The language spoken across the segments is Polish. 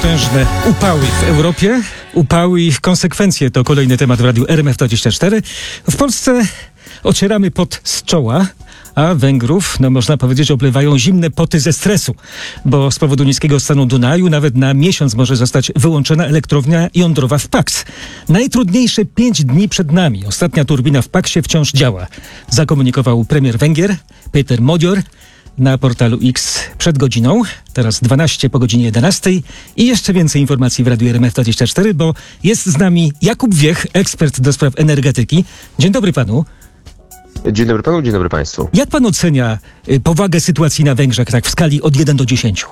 Potężne upały w Europie, upały i ich konsekwencje to kolejny temat w Radiu RMF24. W Polsce ocieramy pot z czoła, a Węgrów, można powiedzieć, oblewają zimne poty ze stresu, bo z powodu niskiego stanu Dunaju nawet na miesiąc może zostać wyłączona elektrownia jądrowa w Paks. Najtrudniejsze 5 dni przed nami. Ostatnia turbina w Paksie wciąż działa, zakomunikował premier Węgier Péter Magyar na portalu X przed godziną, teraz 12 po godzinie 11 i jeszcze więcej informacji w Radiu RMF24, bo jest z nami Jakub Wiech, ekspert do spraw energetyki. Dzień dobry panu. Dzień dobry panu, dzień dobry państwu. Jak pan ocenia powagę sytuacji na Węgrzech tak w skali od 1 do 10?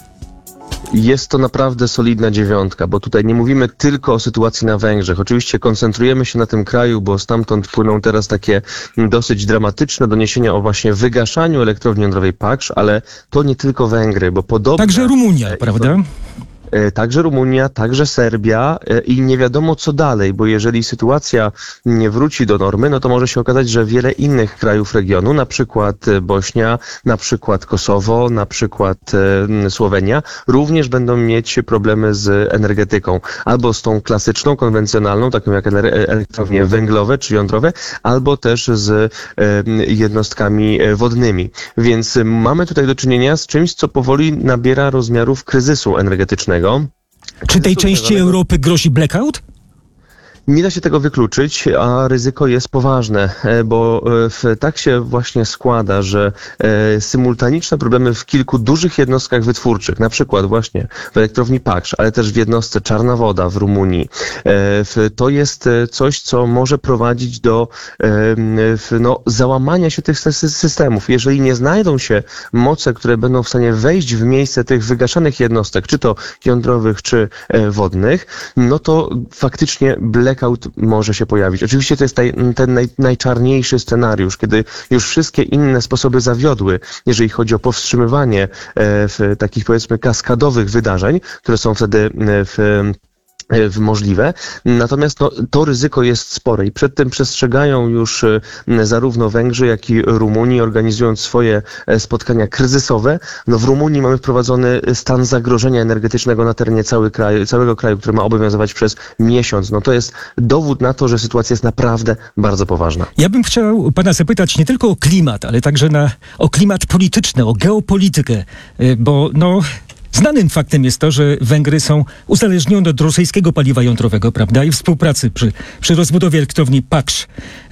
Jest to naprawdę solidna 9, bo tutaj nie mówimy tylko o sytuacji na Węgrzech. Oczywiście koncentrujemy się na tym kraju, bo stamtąd płyną teraz takie dosyć dramatyczne doniesienia o właśnie wygaszaniu elektrowni jądrowej Paks, ale to nie tylko Węgry, bo podobnie... Także Rumunia, prawda? Także Rumunia, także Serbia i nie wiadomo co dalej, bo jeżeli sytuacja nie wróci do normy, no to może się okazać, że wiele innych krajów regionu, na przykład Bośnia, na przykład Kosowo, na przykład Słowenia, również będą mieć problemy z energetyką. Albo z tą klasyczną, konwencjonalną, taką jak elektrownie węglowe czy jądrowe, albo też z jednostkami wodnymi. Więc mamy tutaj do czynienia z czymś, co powoli nabiera rozmiarów kryzysu energetycznego. Czy tej części Europy grozi blackout? Nie da się tego wykluczyć, a ryzyko jest poważne, bo tak się właśnie składa, że symultaniczne problemy w kilku dużych jednostkach wytwórczych, na przykład właśnie w elektrowni Paks, ale też w jednostce Czarna Woda w Rumunii, to jest coś, co może prowadzić do załamania się tych systemów. Jeżeli nie znajdą się moce, które będą w stanie wejść w miejsce tych wygaszanych jednostek, czy to jądrowych, czy wodnych, no to faktycznie blackout może się pojawić. Oczywiście to jest ten najczarniejszy scenariusz, kiedy już wszystkie inne sposoby zawiodły, jeżeli chodzi o powstrzymywanie takich, powiedzmy, kaskadowych wydarzeń, które są wtedy możliwe. Natomiast to ryzyko jest spore i przed tym przestrzegają już zarówno Węgrzy, jak i Rumunii, organizując swoje spotkania kryzysowe. W Rumunii mamy wprowadzony stan zagrożenia energetycznego na terenie całego kraju, który ma obowiązywać przez miesiąc. To jest dowód na to, że sytuacja jest naprawdę bardzo poważna. Ja bym chciał pana zapytać nie tylko o klimat, ale także o klimat polityczny, o geopolitykę, bo znanym faktem jest to, że Węgry są uzależnione od rosyjskiego paliwa jądrowego, prawda? I współpracy przy rozbudowie elektrowni Paks.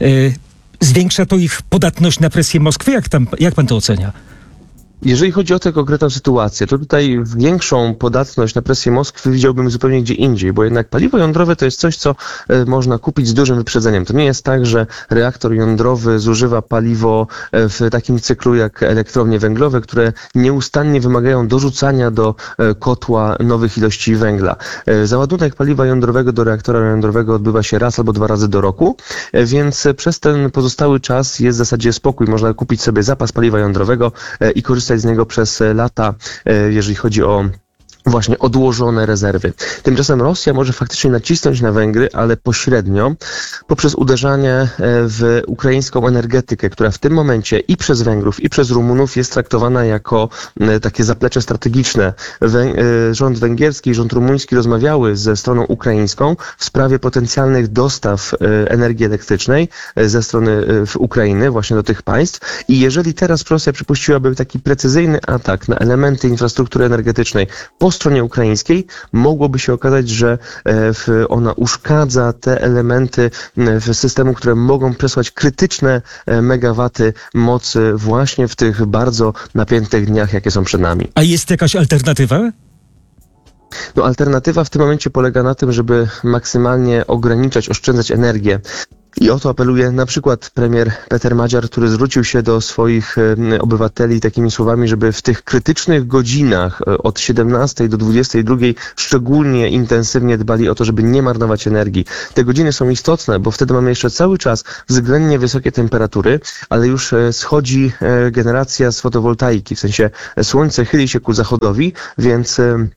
Zwiększa to ich podatność na presję Moskwy? Jak pan to ocenia? Jeżeli chodzi o tę konkretną sytuację, to tutaj większą podatność na presję Moskwy widziałbym zupełnie gdzie indziej, bo jednak paliwo jądrowe to jest coś, co można kupić z dużym wyprzedzeniem. To nie jest tak, że reaktor jądrowy zużywa paliwo w takim cyklu jak elektrownie węglowe, które nieustannie wymagają dorzucania do kotła nowych ilości węgla. Załadunek paliwa jądrowego do reaktora jądrowego odbywa się raz albo 2 razy do roku, więc przez ten pozostały czas jest w zasadzie spokój. Można kupić sobie zapas paliwa jądrowego i korzystać z niego przez lata, jeżeli chodzi o właśnie odłożone rezerwy. Tymczasem Rosja może faktycznie nacisnąć na Węgry, ale pośrednio poprzez uderzanie w ukraińską energetykę, która w tym momencie i przez Węgrów, i przez Rumunów jest traktowana jako takie zaplecze strategiczne. Rząd węgierski i rząd rumuński rozmawiały ze stroną ukraińską w sprawie potencjalnych dostaw energii elektrycznej ze strony Ukrainy właśnie do tych państw i jeżeli teraz Rosja przypuściłaby taki precyzyjny atak na elementy infrastruktury energetycznej po stronie ukraińskiej, mogłoby się okazać, że ona uszkadza te elementy systemu, które mogą przesłać krytyczne megawaty mocy właśnie w tych bardzo napiętych dniach, jakie są przed nami. A jest jakaś alternatywa? Alternatywa w tym momencie polega na tym, żeby maksymalnie ograniczać, oszczędzać energię. I o to apeluje na przykład premier Péter Magyar, który zwrócił się do swoich obywateli takimi słowami, żeby w tych krytycznych godzinach od 17 do 22 szczególnie intensywnie dbali o to, żeby nie marnować energii. Te godziny są istotne, bo wtedy mamy jeszcze cały czas względnie wysokie temperatury, ale już schodzi generacja z fotowoltaiki, w sensie słońce chyli się ku zachodowi, więc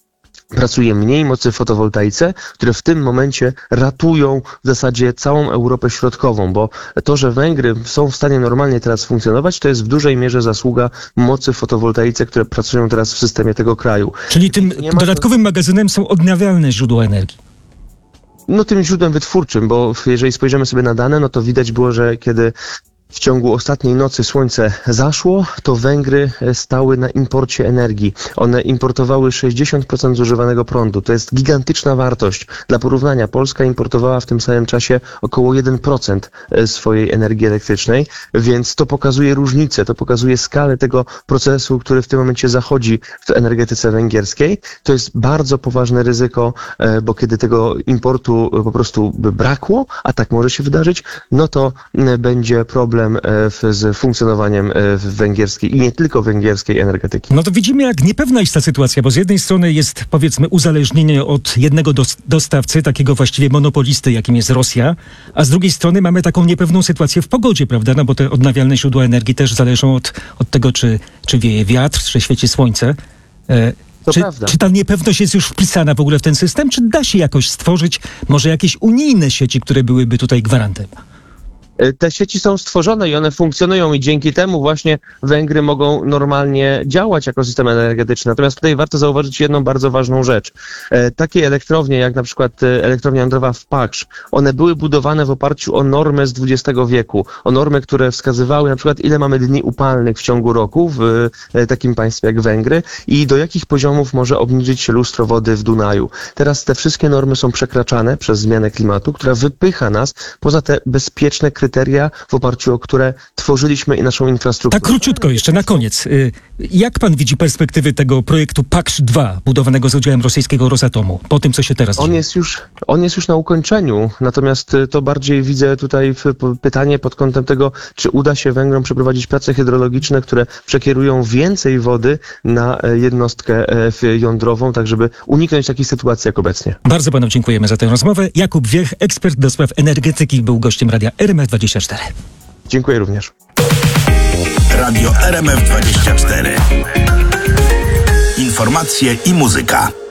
pracuje mniej mocy w fotowoltaice, które w tym momencie ratują w zasadzie całą Europę Środkową, bo to, że Węgry są w stanie normalnie teraz funkcjonować, to jest w dużej mierze zasługa mocy w fotowoltaice, które pracują teraz w systemie tego kraju. Czyli tym dodatkowym magazynem są odnawialne źródła energii. No tym źródłem wytwórczym, bo jeżeli spojrzymy sobie na dane, no to widać było, że kiedy w ciągu ostatniej nocy słońce zaszło, to Węgry stały na imporcie energii. One importowały 60% zużywanego prądu. To jest gigantyczna wartość. Dla porównania Polska importowała w tym samym czasie około 1% swojej energii elektrycznej, więc to pokazuje różnicę, to pokazuje skalę tego procesu, który w tym momencie zachodzi w energetyce węgierskiej. To jest bardzo poważne ryzyko, bo kiedy tego importu po prostu by brakło, a tak może się wydarzyć, no to będzie problem z funkcjonowaniem węgierskiej i nie tylko węgierskiej energetyki. No to widzimy, jak niepewna jest ta sytuacja, bo z jednej strony jest, powiedzmy, uzależnienie od jednego dostawcy, takiego właściwie monopolisty, jakim jest Rosja, a z drugiej strony mamy taką niepewną sytuację w pogodzie, prawda? No bo te odnawialne źródła energii też zależą od tego, czy wieje wiatr, czy świeci słońce. Czy ta niepewność jest już wpisana w ogóle w ten system, czy da się jakoś stworzyć może jakieś unijne sieci, które byłyby tutaj gwarantem? Te sieci są stworzone i one funkcjonują i dzięki temu właśnie Węgry mogą normalnie działać jako system energetyczny. Natomiast tutaj warto zauważyć jedną bardzo ważną rzecz. Takie elektrownie jak na przykład elektrownia jądrowa w Paksz, one były budowane w oparciu o normy z XX wieku. O normy, które wskazywały na przykład ile mamy dni upalnych w ciągu roku w takim państwie jak Węgry i do jakich poziomów może obniżyć się lustro wody w Dunaju. Teraz te wszystkie normy są przekraczane przez zmianę klimatu, która wypycha nas poza te bezpieczne kryteria, w oparciu o które tworzyliśmy i naszą infrastrukturę. Tak króciutko jeszcze na koniec. Jak pan widzi perspektywy tego projektu Paksz 2, budowanego z udziałem rosyjskiego Rosatomu, po tym, co się teraz dzieje? On jest już na ukończeniu, natomiast to bardziej widzę tutaj pytanie pod kątem tego, czy uda się Węgrom przeprowadzić prace hydrologiczne, które przekierują więcej wody na jednostkę jądrową, tak żeby uniknąć takich sytuacji jak obecnie. Bardzo panu dziękujemy za tę rozmowę. Jakub Wiech, ekspert do spraw energetyki, był gościem radia RMF24. Dziękuję również. Radio RMF24. Informacje i muzyka.